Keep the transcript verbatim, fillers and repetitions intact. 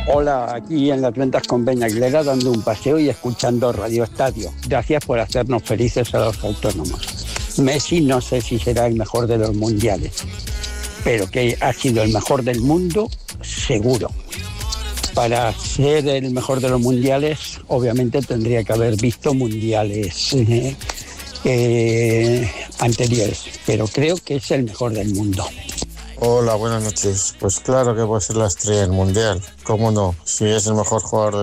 Hola, aquí en las Ventas con Peña Aguilera dando un paseo y escuchando Radio Estadio. Gracias por hacernos felices a los autónomos. Messi no sé si será el mejor de los mundiales, pero que ha sido el mejor del mundo, seguro. Para ser el mejor de los mundiales, obviamente tendría que haber visto mundiales eh, eh, anteriores, pero creo que es el mejor del mundo. Hola, buenas noches. Pues claro que puede ser la estrella del mundial. ¿Cómo no? Si es el mejor jugador de